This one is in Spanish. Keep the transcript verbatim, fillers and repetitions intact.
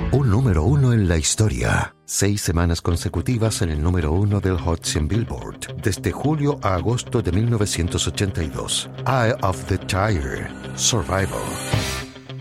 Un número uno en la historia. Seis semanas consecutivas en el número uno del Hot cien Billboard, desde julio a agosto de mil novecientos ochenta y dos. Eye of the Tiger, Survival.